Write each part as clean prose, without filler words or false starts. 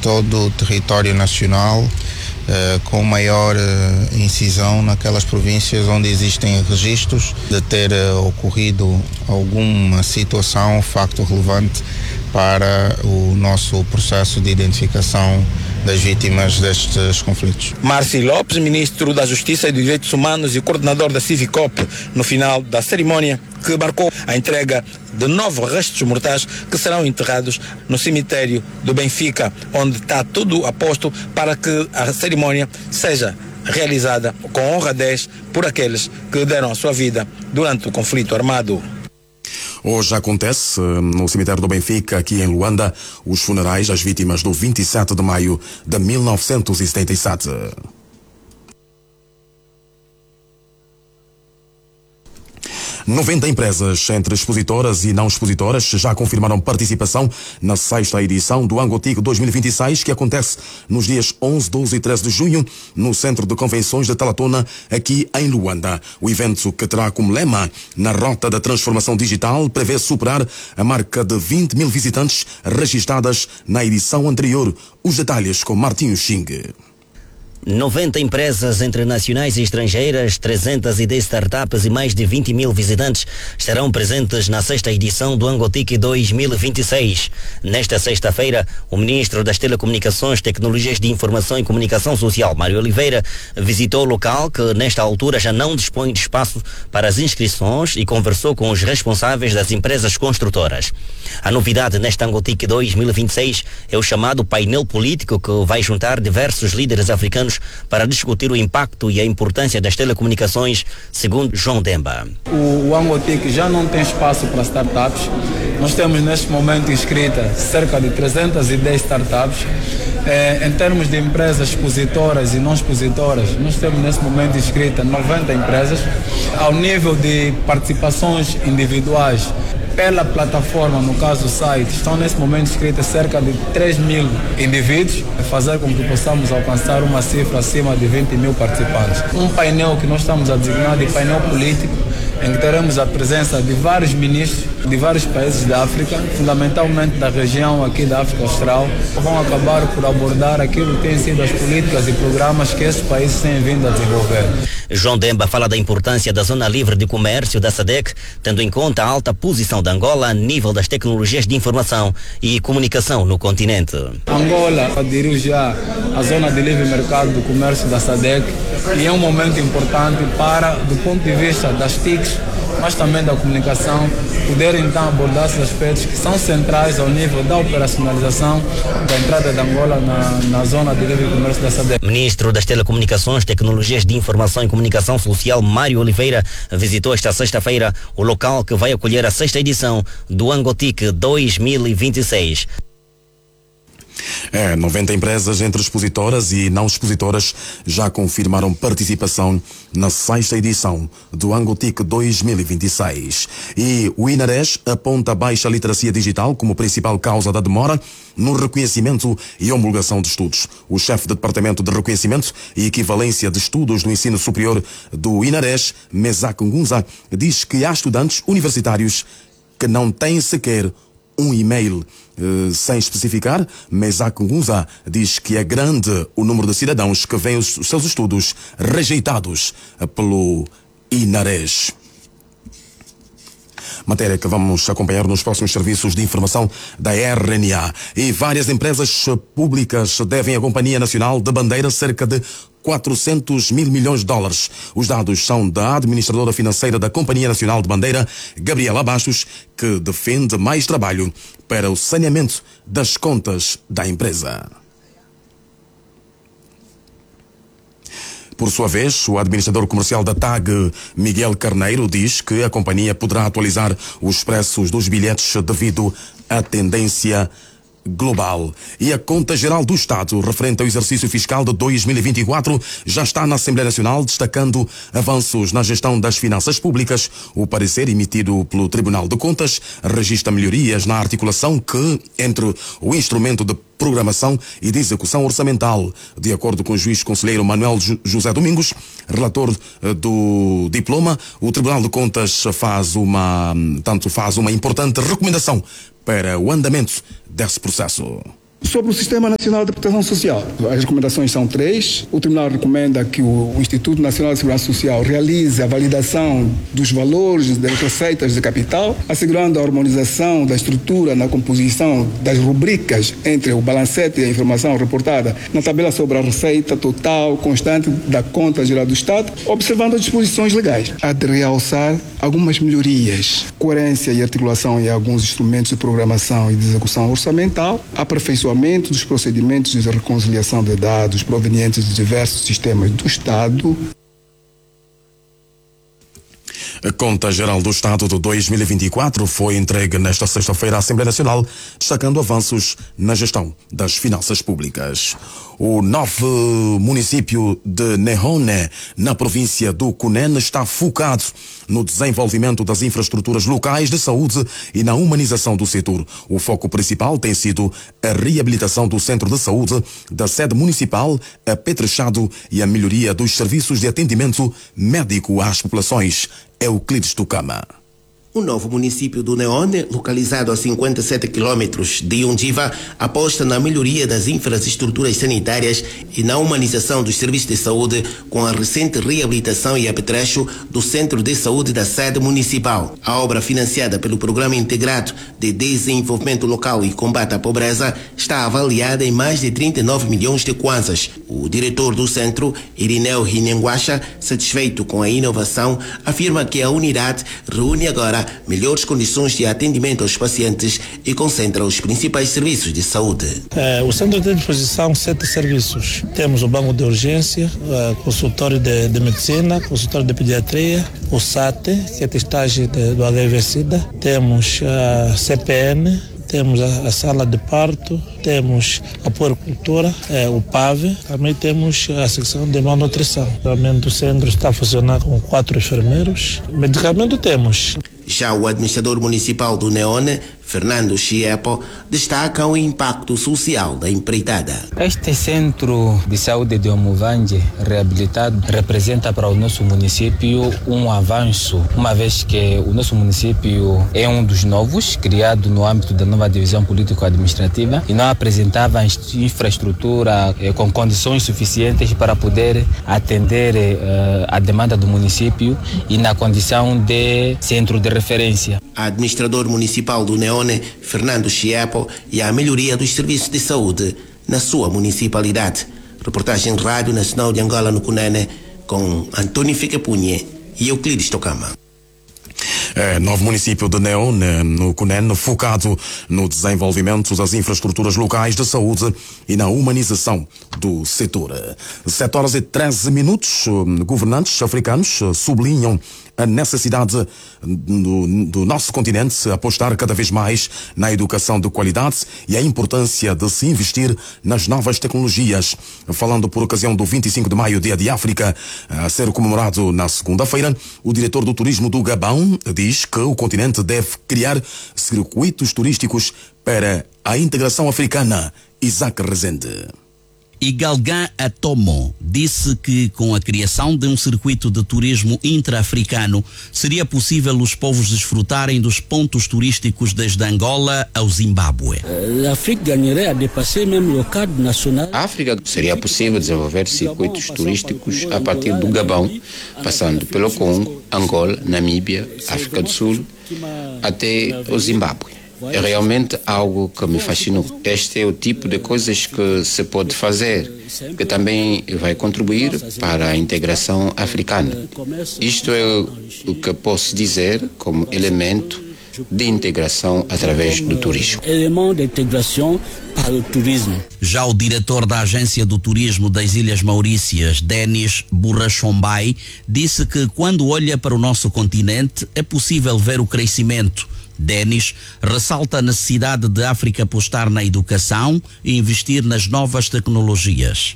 todo o território nacional, com maior incisão naquelas províncias onde existem registros de ter ocorrido alguma situação, facto relevante para o nosso processo de identificação das vítimas destes conflitos. Márcio Lopes, ministro da Justiça e dos Direitos Humanos e coordenador da Civicop, no final da cerimónia, que marcou a entrega de 9 restos mortais que serão enterrados no cemitério do Benfica, onde está tudo a posto para que a cerimónia seja realizada com honradez por aqueles que deram a sua vida durante o conflito armado. Hoje acontece no cemitério do Benfica, aqui em Luanda, os funerais das vítimas do 27 de maio de 1977. Noventa empresas, entre expositoras e não expositoras, já confirmaram participação na 6ª edição do Angotic 2026, que acontece nos dias 11, 12 e 13 de junho, no Centro de Convenções de Talatona, aqui em Luanda. O evento, que terá como lema "Na Rota da Transformação Digital", prevê superar a marca de 20 mil visitantes registradas na edição anterior. Os detalhes com Martinho Xing. 90 empresas entre nacionais e estrangeiras, 310 startups e mais de 20 mil visitantes estarão presentes na 6ª edição do Angotic 2026. Nesta sexta-feira, o ministro das Telecomunicações, Tecnologias de Informação e Comunicação Social, Mário Oliveira, visitou o local, que nesta altura já não dispõe de espaço para as inscrições, e conversou com os responsáveis das empresas construtoras. A novidade neste Angotic 2026 é o chamado painel político, que vai juntar diversos líderes africanos para discutir o impacto e a importância das telecomunicações, segundo João Demba. O Angotic já não tem espaço para startups. Nós temos neste momento inscritas cerca de 310 startups. Em termos de empresas expositoras e não expositoras, nós temos neste momento inscritas 90 empresas. Ao nível de participações individuais, pela plataforma, no caso o site, estão nesse momento inscritas cerca de 3 mil indivíduos, fazer com que possamos alcançar uma cifra acima de 20 mil participantes. Um painel que nós estamos a designar de painel político, em que teremos a presença de vários ministros de vários países da África, fundamentalmente da região aqui da África Austral, que vão acabar por abordar aquilo que têm sido as políticas e programas que esses países têm vindo a desenvolver. João Demba fala da importância da Zona Livre de Comércio da SADC, tendo em conta a alta posição de Angola a nível das tecnologias de informação e comunicação no continente. Angola aderiu já à Zona de Livre Mercado do Comércio da SADC, e é um momento importante para, do ponto de vista das TICs, mas também da comunicação, poder então abordar esses aspectos que são centrais ao nível da operacionalização da entrada de Angola na Zona de Livre Comércio da SADC. Ministro das Telecomunicações, Tecnologias de Informação e Comunicação Social, Mário Oliveira, visitou esta sexta-feira o local que vai acolher a 6ª edição do Angotic 2026. 90 empresas, entre expositoras e não expositoras, já confirmaram participação na 6ª edição do Angotic 2026. E o INARES aponta a baixa literacia digital como principal causa da demora no reconhecimento e homologação de estudos. O chefe do Departamento de Reconhecimento e Equivalência de Estudos no Ensino Superior do INARES, Mesac Ngunza, diz que há estudantes universitários que não têm sequer um e-mail. Sem especificar, Mesac Ngunza diz que é grande o número de cidadãos que veem os seus estudos rejeitados pelo INARES. Matéria que vamos acompanhar nos próximos serviços de informação da RNA. E várias empresas públicas devem à Companhia Nacional de Bandeira cerca de 400 mil milhões de dólares. Os dados são da administradora financeira da Companhia Nacional de Bandeira, Gabriela Bastos, que defende mais trabalho para o saneamento das contas da empresa. Por sua vez, o administrador comercial da TAG, Miguel Carneiro, diz que a companhia poderá atualizar os preços dos bilhetes devido à tendência global. E a Conta Geral do Estado, referente ao exercício fiscal de 2024, já está na Assembleia Nacional, destacando avanços na gestão das finanças públicas. O parecer emitido pelo Tribunal de Contas registra melhorias na articulação entre o instrumento de programação e de execução orçamental. De acordo com o juiz conselheiro Manuel José Domingos, relator do diploma, o Tribunal de Contas faz uma importante recomendação para o andamento desse processo. Sobre o Sistema Nacional de Proteção Social, as recomendações são 3. O Tribunal recomenda que o Instituto Nacional de Segurança Social realize a validação dos valores das receitas de capital, assegurando a harmonização da estrutura na composição das rubricas entre o balancete e a informação reportada na tabela sobre a receita total constante da Conta Geral do Estado, observando as disposições legais. Há de realçar algumas melhorias, coerência e articulação em alguns instrumentos de programação e de execução orçamental, aperfeiçoamento dos procedimentos de reconciliação de dados provenientes de diversos sistemas do Estado. A Conta Geral do Estado de 2024 foi entregue nesta sexta-feira à Assembleia Nacional, destacando avanços na gestão das finanças públicas. O novo município de Nehone, na província do Cunene, está focado no desenvolvimento das infraestruturas locais de saúde e na humanização do setor. O foco principal tem sido a reabilitação do centro de saúde, da sede municipal apetrechado e a melhoria dos serviços de atendimento médico às populações. Euclides Tucama. O novo município do Nehone, localizado a 57 quilômetros de Undiva, aposta na melhoria das infraestruturas sanitárias e na humanização dos serviços de saúde com a recente reabilitação e apetrecho do Centro de Saúde da sede municipal. A obra, financiada pelo Programa Integrado de Desenvolvimento Local e Combate à Pobreza, está avaliada em mais de 39 milhões de kwanzas. O diretor do centro, Irineu Hinenguacha, satisfeito com a inovação, afirma que a unidade reúne agora melhores condições de atendimento aos pacientes e concentra os principais serviços de saúde. O centro tem à disposição 7 serviços. Temos o banco de urgência, consultório de medicina, consultório de pediatria, o SAT, que é a testagem do HIV-Sida, temos a CPN, temos a sala de parto, temos a puericultura, o PAV, também temos a secção de malnutrição. Realmente o centro está a funcionar com 4 enfermeiros. Medicamento temos. Já o administrador municipal do Nehone, Fernando Chiepo, destaca o impacto social da empreitada. Este centro de saúde de Omuvanje reabilitado representa para o nosso município um avanço, uma vez que o nosso município é um dos novos, criado no âmbito da nova divisão político-administrativa e não apresentava infraestrutura com condições suficientes para poder atender a demanda do município e na condição de centro de referência. A administrador municipal do Nehone, Fernando Chiepo, e a melhoria dos serviços de saúde na sua municipalidade. Reportagem Rádio Nacional de Angola no Cunene, com Antônio Fiquepunhe e Euclides Tocama. Novo município de Nehone, no Cunene, focado no desenvolvimento das infraestruturas locais de saúde e na humanização do setor. 7h13. Governantes africanos sublinham a necessidade do nosso continente apostar cada vez mais na educação de qualidade e a importância de se investir nas novas tecnologias. Falando por ocasião do 25 de maio, Dia de África, a ser comemorado na segunda-feira, o diretor do turismo do Gabão diz que o continente deve criar circuitos turísticos para a integração africana. Isaac Rezende. Igalgan Atomo disse que com a criação de um circuito de turismo intra-africano seria possível os povos desfrutarem dos pontos turísticos desde Angola ao Zimbábue. A África seria possível desenvolver circuitos turísticos a partir do Gabão, passando pelo Congo, Angola, Namíbia, África do Sul, até o Zimbábue. É realmente algo que me fascinou. Este é o tipo de coisas que se pode fazer, que também vai contribuir para a integração africana. Isto é o que posso dizer como elemento de integração através do turismo. Já o diretor da Agência do Turismo das Ilhas Maurícias, Denis Burrachombai, disse que quando olha para o nosso continente é possível ver o crescimento. Denis ressalta a necessidade de África apostar na educação e investir nas novas tecnologias.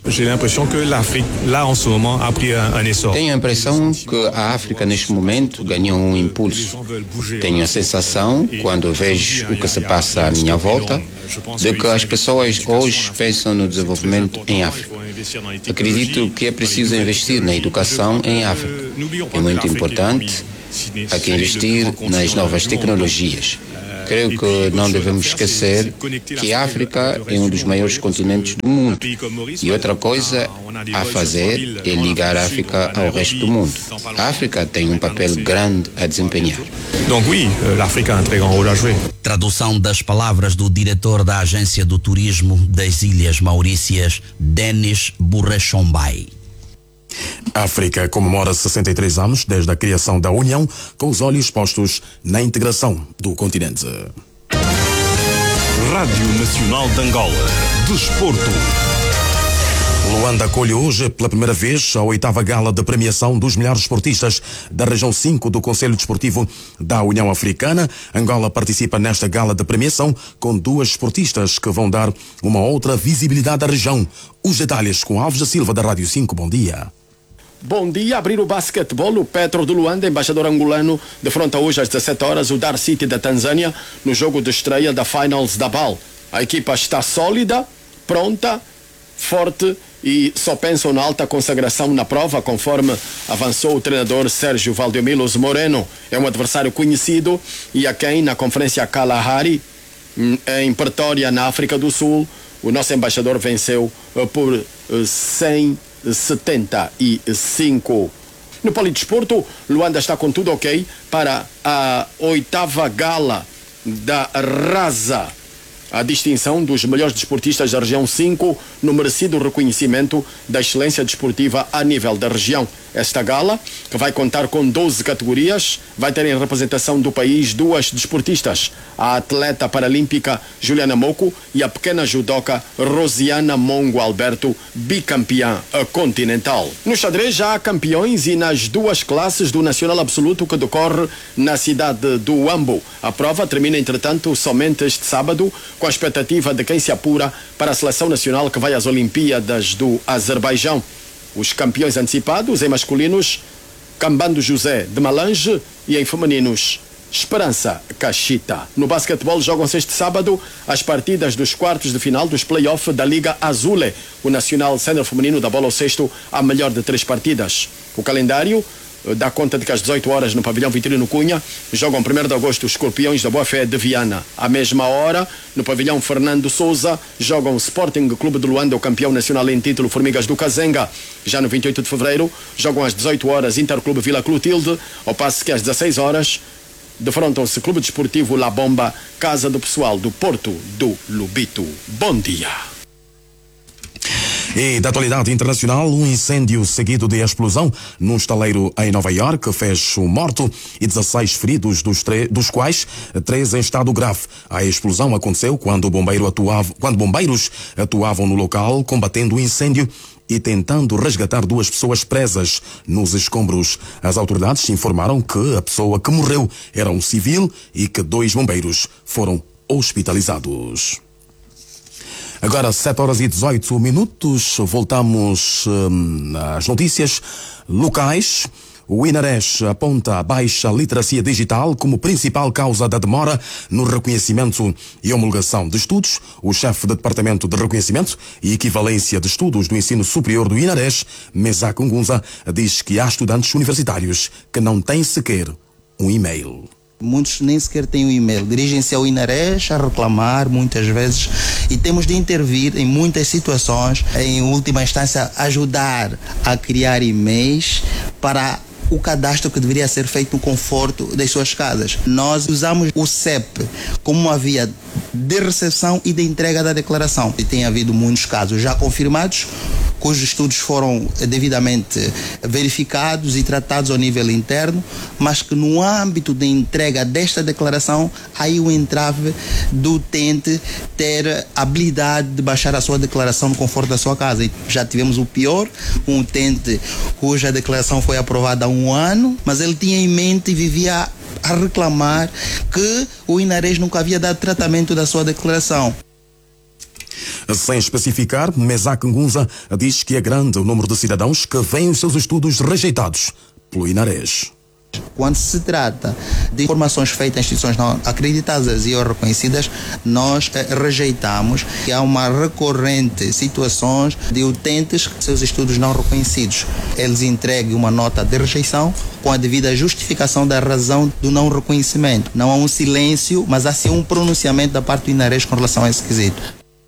Tenho a impressão que a África neste momento ganhou um impulso. Tenho a sensação, quando vejo o que se passa à minha volta, de que as pessoas hoje pensam no desenvolvimento em África. Acredito que é preciso investir na educação em África. É muito importante. Há que investir nas novas tecnologias. creio que não devemos esquecer que a África é um dos maiores continentes do mundo. E outra coisa a fazer é ligar a África ao resto do mundo. A África tem um papel grande a desempenhar. Donc oui, l'Afrique a un très grand rôle à jouer. Tradução das palavras do diretor da Agência do Turismo das Ilhas Maurícias, Denis Burrachombai. A África comemora 63 anos desde a criação da União, com os olhos postos na integração do continente. Rádio Nacional de Angola. Desporto. Luanda acolhe hoje pela primeira vez a 8ª gala de premiação dos melhores esportistas da região 5 do Conselho Desportivo da União Africana. Angola participa nesta gala de premiação com 2 esportistas que vão dar uma outra visibilidade à região. Os detalhes com Alves da Silva da Rádio 5. Bom dia. Bom dia. Abrir o basquetebol, o Petro de Luanda, embaixador angolano, defronta hoje às 17 horas o Dar City da Tanzânia no jogo de estreia da Finals da BAL. A equipa está sólida, pronta, forte e só pensam na alta consagração na prova, conforme avançou o treinador Sérgio Valdemilos Moreno. É um adversário conhecido e a quem, na conferência Kalahari, em Pretória, na África do Sul, o nosso embaixador venceu por 175. No polidesporto, Luanda está com tudo ok para a 8ª gala da Raza, a distinção dos melhores desportistas da região 5 no merecido reconhecimento da excelência desportiva a nível da região. Esta gala, que vai contar com 12 categorias, vai ter em representação do país 2 desportistas, a atleta paralímpica Juliana Moco e a pequena judoca Rosiana Mongo Alberto, bicampeã continental. No xadrez já há campeões e nas 2 classes do Nacional Absoluto que decorre na cidade do Huambo. A prova termina, entretanto, somente este sábado, com a expectativa de quem se apura para a seleção nacional que vai às Olimpíadas do Azerbaijão. Os campeões antecipados em masculinos, Cambando José de Malange, e em femininos, Esperança Cachita. No basquetebol jogam-se este sábado as partidas dos quartos de final dos play-off da Liga Azule. O Nacional Sênior Feminino da bola ao cesto a melhor de 3 partidas. O calendário dá conta de que às 18 horas no pavilhão Vitorino Cunha jogam 1º de agosto os Escorpiões da Boa Fé de Viana. À mesma hora, no pavilhão Fernando Souza, jogam o Sporting Clube de Luanda, o campeão nacional em título, Formigas do Cazenga. Já no 28 de fevereiro, jogam às 18 horas Interclube Vila Clotilde, ao passo que às 16 horas defrontam-se Clube Desportivo La Bomba, Casa do Pessoal do Porto do Lubito. Bom dia. E da atualidade internacional, um incêndio seguido de explosão num estaleiro em Nova York fez um morto e 16 feridos, dos quais 3 em estado grave. A explosão aconteceu quando bombeiros atuavam no local combatendo o incêndio e tentando resgatar 2 pessoas presas nos escombros. As autoridades informaram que a pessoa que morreu era um civil e que 2 bombeiros foram hospitalizados. Agora 7h18, voltamos às notícias locais. O INARES aponta a baixa literacia digital como principal causa da demora no reconhecimento e homologação de estudos. O chefe do Departamento de Reconhecimento e Equivalência de Estudos do Ensino Superior do INARES, Mesaque Ngunza, diz que há estudantes universitários que não têm sequer um e-mail. Muitos nem sequer têm um e-mail, dirigem-se ao INARES a reclamar muitas vezes e temos de intervir em muitas situações, em última instância ajudar a criar e-mails para o cadastro que deveria ser feito no conforto das suas casas. Nós usamos o CEP como uma via de recepção e de entrega da declaração. E tem havido muitos casos já confirmados, cujos estudos foram devidamente verificados e tratados ao nível interno, mas que no âmbito de entrega desta declaração, aí o entrave do utente ter habilidade de baixar a sua declaração no conforto da sua casa. E já tivemos o pior, um utente cuja declaração foi aprovada há 1 ano, mas ele tinha em mente e vivia a reclamar que o INARES nunca havia dado tratamento da sua declaração. Sem especificar, Mesaque Ngunza diz que é grande o número de cidadãos que veem os seus estudos rejeitados pelo INARES. Quando se trata de informações feitas em instituições não acreditadas e ou reconhecidas, nós rejeitamos que há uma recorrente situações de utentes de seus estudos não reconhecidos. Eles entreguem uma nota de rejeição com a devida justificação da razão do não reconhecimento. Não há um silêncio, mas há sim um pronunciamento da parte do INARES com relação a esse quesito.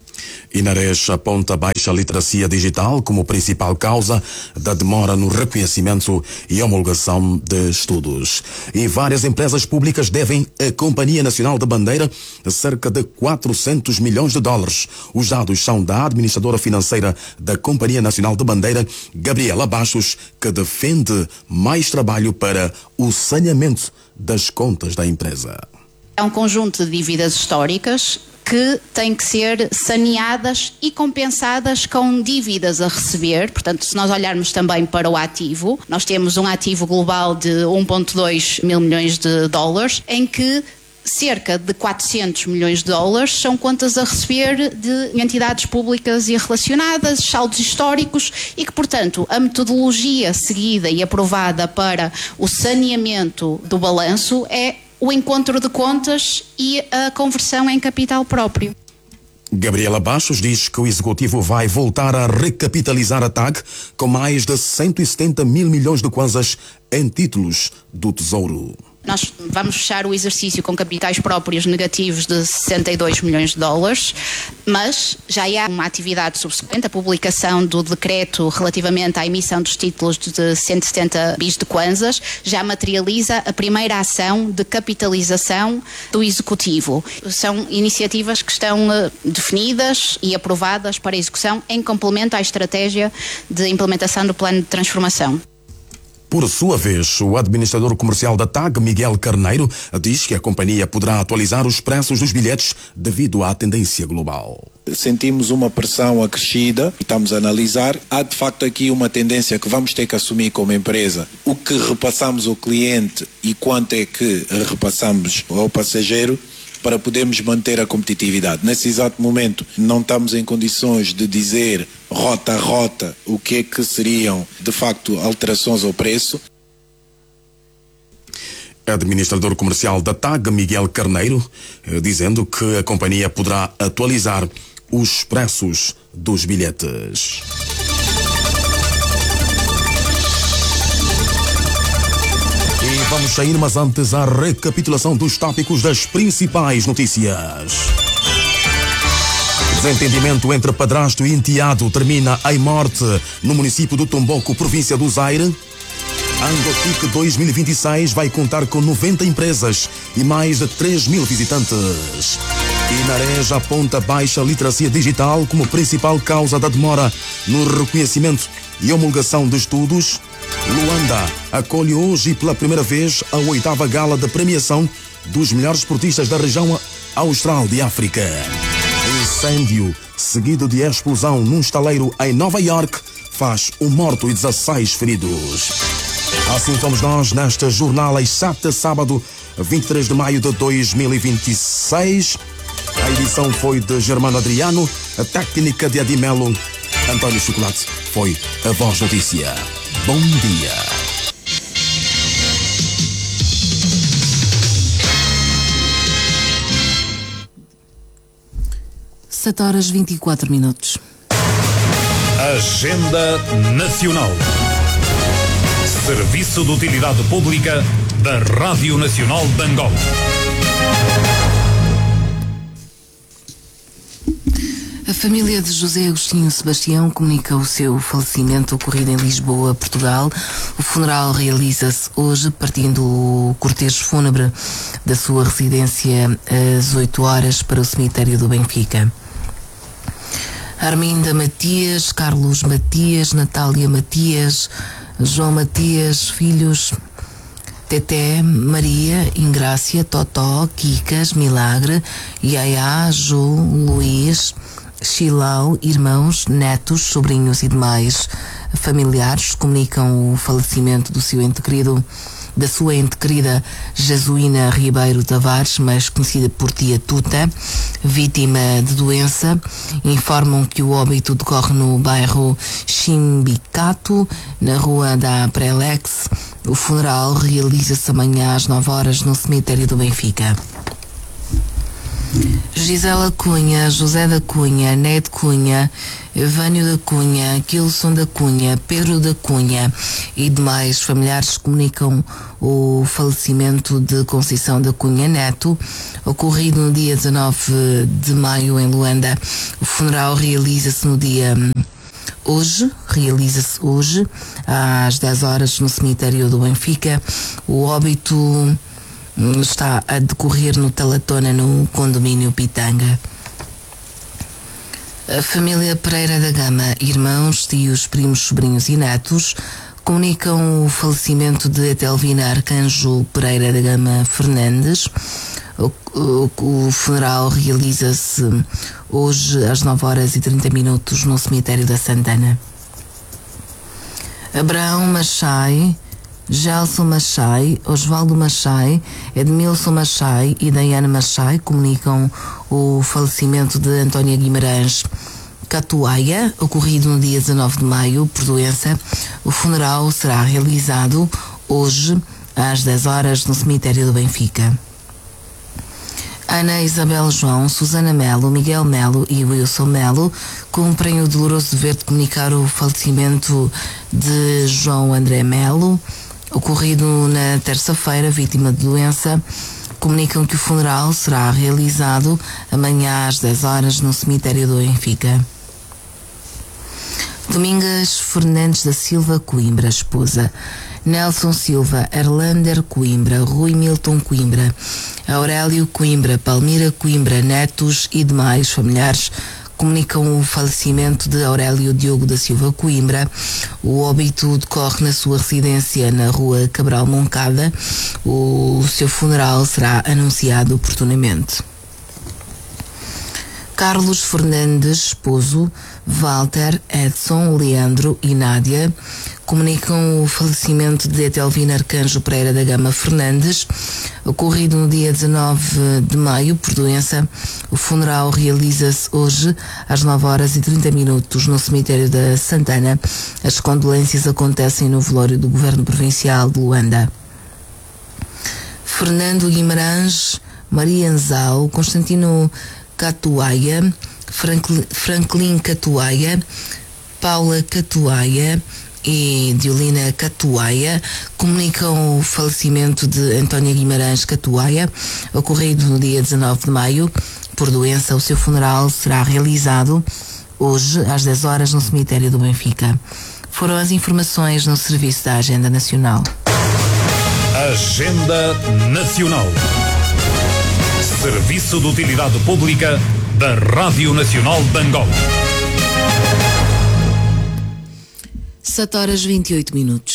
INARES aponta baixa literacia digital como principal causa da demora no reconhecimento e homologação de estudos. E várias empresas públicas devem à Companhia Nacional da Bandeira cerca de 400 milhões de dólares. Os dados são da administradora financeira da Companhia Nacional da Bandeira, Gabriela Bastos, que defende mais trabalho para o saneamento das contas da empresa. É um conjunto de dívidas históricas que têm que ser saneadas e compensadas com dívidas a receber. Portanto, se nós olharmos também para o ativo, nós temos um ativo global de 1,2 mil milhões de dólares, em que cerca de 400 milhões de dólares são contas a receber de entidades públicas e relacionadas, saldos históricos, e que, portanto, a metodologia seguida e aprovada para o saneamento do balanço é o encontro de contas e a conversão em capital próprio. Gabriela Bastos diz que o Executivo vai voltar a recapitalizar a TAG com mais de 170 mil milhões de kwanzas em títulos do Tesouro. Nós vamos fechar o exercício com capitais próprios negativos de 62 milhões de dólares, mas já há uma atividade subsequente, a publicação do decreto relativamente à emissão dos títulos de 170 bis de kwanzas, já materializa a primeira ação de capitalização do Executivo. São iniciativas que estão definidas e aprovadas para execução em complemento à estratégia de implementação do plano de transformação. Por sua vez, o administrador comercial da TAG, Miguel Carneiro, diz que a companhia poderá atualizar os preços dos bilhetes devido à tendência global. Sentimos uma pressão acrescida, estamos a analisar. Há de facto aqui uma tendência que vamos ter que assumir como empresa. O que repassamos ao cliente e quanto é que repassamos ao passageiro para podermos manter a competitividade. Nesse exato momento não estamos em condições de dizer rota a rota o que é que seriam de facto alterações ao preço. Administrador comercial da TAG, Miguel Carneiro, dizendo que a companhia poderá atualizar os preços dos bilhetes. E vamos sair, mas antes a recapitulação dos tópicos das principais notícias. Desentendimento entre padrasto e enteado termina em morte no município do Tomboco, província do Zaire. Angotic 2026 vai contar com 90 empresas e mais de 3 mil visitantes. INARES aponta baixa literacia digital como principal causa da demora no reconhecimento e homologação de estudos. Luanda acolhe hoje pela primeira vez a 8ª gala de premiação dos melhores esportistas da região austral de África. Incêndio seguido de explosão num estaleiro em Nova York faz um morto e 16 feridos. Assim somos nós nesta jornada às 7 de sábado, 23 de maio de 2026. A edição foi de Germano Adriano, a técnica de Adimelo. António Chocolate foi a voz notícia. Bom dia. Sete horas 24 minutos. Agenda Nacional. Serviço de Utilidade Pública da Rádio Nacional de Angola. A família de José Agostinho Sebastião comunica o seu falecimento ocorrido em Lisboa, Portugal. O funeral realiza-se hoje, partindo o cortejo fúnebre da sua residência às 8 horas para o cemitério do Benfica. Arminda Matias, Carlos Matias, Natália Matias, João Matias, filhos Teté, Maria, Ingrácia, Totó, Quicas, Milagre, Yaya, Ju, Luís, Chilau, irmãos, netos, sobrinhos e demais familiares comunicam o falecimento da sua ente querida Jesuína Ribeiro Tavares, mais conhecida por Tia Tuta, vítima de doença. Informam que o óbito decorre no bairro Chimbicato, na rua da Prelex, O funeral realiza-se amanhã às 9 horas no cemitério do Benfica. Gisela Cunha, José da Cunha, Neide Cunha, Evânio da Cunha, Kilson da Cunha, Pedro da Cunha e demais familiares comunicam o falecimento de Conceição da Cunha Neto, ocorrido no dia 19 de maio em Luanda. O funeral realiza-se hoje, às 10 horas no cemitério do Benfica. O óbito está a decorrer no Talatona, no condomínio Pitanga. A família Pereira da Gama, irmãos, tios, primos, sobrinhos e netos, comunicam o falecimento de Etelvina Arcanjo Pereira da Gama Fernandes. O funeral realiza-se hoje às 9 horas e 30 minutos no cemitério da Santana. Abraão Machai, Gelson Machai, Osvaldo Machai, Edmilson Machai e Daiane Machai comunicam o falecimento de Antônia Guimarães Catuaia, ocorrido no dia 19 de maio, por doença. O funeral será realizado hoje às 10 horas no cemitério do Benfica. Ana Isabel João, Susana Melo, Miguel Melo e Wilson Melo cumprem o doloroso dever de comunicar o falecimento de João André Melo, ocorrido na terça-feira, vítima de doença. Comunicam que o funeral será realizado amanhã às 10 horas no cemitério do Benfica. Domingas Fernandes da Silva Coimbra, esposa. Nelson Silva, Erlander Coimbra, Rui Milton Coimbra, Aurélio Coimbra, Palmira Coimbra, netos e demais familiares comunicam o falecimento de Aurélio Diogo da Silva Coimbra. O óbito decorre na sua residência na rua Cabral Moncada. O seu funeral será anunciado oportunamente. Carlos Fernandes, esposo, Walter, Edson, Leandro e Nádia comunicam o falecimento de Etelvina Arcanjo Pereira da Gama Fernandes, ocorrido no dia 19 de maio por doença. O funeral realiza-se hoje às 9 horas e 30 minutos no cemitério da Santana. As condolências acontecem no velório do Governo Provincial de Luanda. Fernando Guimarães, Maria Anzal, Constantino Catuaia, Franklin Catuaia, Paula Catuaia e Diolina Catuaia comunicam o falecimento de Antônia Guimarães Catuaia, ocorrido no dia 19 de maio por doença. O seu funeral será realizado hoje às 10 horas no cemitério do Benfica. Foram as informações no serviço da Agenda Nacional. Agenda Nacional. Serviço de Utilidade Pública da Rádio Nacional de Angola. 7 horas 28 minutos.